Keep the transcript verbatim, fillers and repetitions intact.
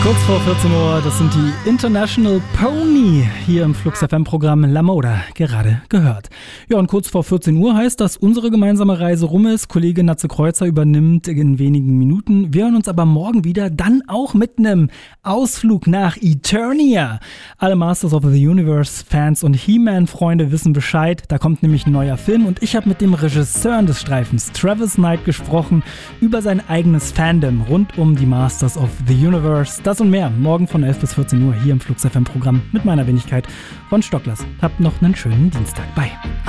Kurz vor vierzehn Uhr, das sind die International Pony hier im Flux F M-Programm La Moda, gerade gehört. Ja, und kurz vor vierzehn Uhr heißt, dass unsere gemeinsame Reise rum ist. Kollege Natze Kreuzer übernimmt in wenigen Minuten. Wir hören uns aber morgen wieder, dann auch mit einem Ausflug nach Eternia. Alle Masters of the Universe-Fans und He-Man-Freunde wissen Bescheid. Da kommt nämlich ein neuer Film und ich habe mit dem Regisseur des Streifens, Travis Knight, gesprochen über sein eigenes Fandom rund um die Masters of the Universe. Das und mehr morgen von elf bis vierzehn Uhr hier im Flux F M-Programm mit meiner Wenigkeit Ron Stocklers. Habt noch einen schönen Dienstag. Bye.